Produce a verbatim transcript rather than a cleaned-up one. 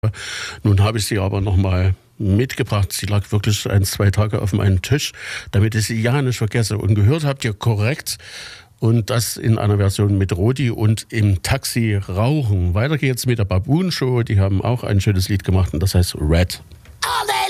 Nun habe ich sie aber nochmal mitgebracht. Sie lag wirklich ein, zwei Tage auf meinem Tisch, damit ich sie ja nicht vergesse. Und gehört habt ihr korrekt. Und das in einer Version mit Rodi und im Taxi rauchen. Weiter geht's mit der Baboon Show. Die haben auch ein schönes Lied gemacht und das heißt Red.